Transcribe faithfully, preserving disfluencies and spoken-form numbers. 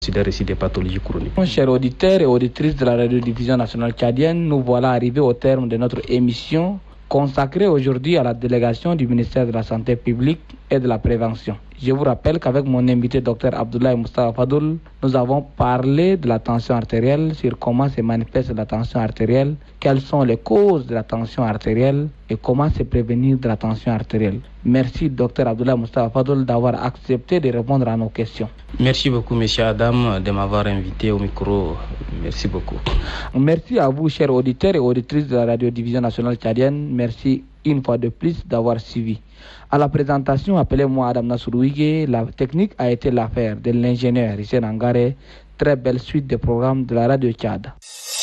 C'est des récits des pathologies chroniques. Chers auditeurs et auditrices de la radiodiffusion nationale tchadienne, nous voilà arrivés au terme de notre émission consacrée aujourd'hui à la délégation du ministère de la Santé publique et de la Prévention. Je vous rappelle qu'avec mon invité Dr Abdoulaye Moustapha Fadoul, nous avons parlé de la tension artérielle, sur comment se manifeste la tension artérielle, quelles sont les causes de la tension artérielle et comment se prévenir de la tension artérielle. Merci Dr Abdoulaye Moustapha Fadoul d'avoir accepté de répondre à nos questions. Merci beaucoup Monsieur Adam de m'avoir invité au micro. Merci beaucoup. Merci à vous chers auditeurs et auditrices de la radiodiffusion nationale tchadienne. Merci une fois de plus d'avoir suivi. À la présentation, appelez-moi Adam Nasrouige. La technique a été l'affaire de l'ingénieur Hissène Angare. Très belle suite de programmes de la radio Tchad.